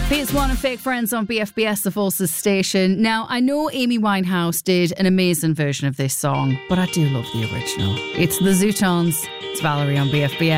PS1 and Fake Friends on BFBS, the Forces station. Now, I know Amy Winehouse did an amazing version of this song, but I do love the original. It's the Zootons. It's Valerie on BFBS.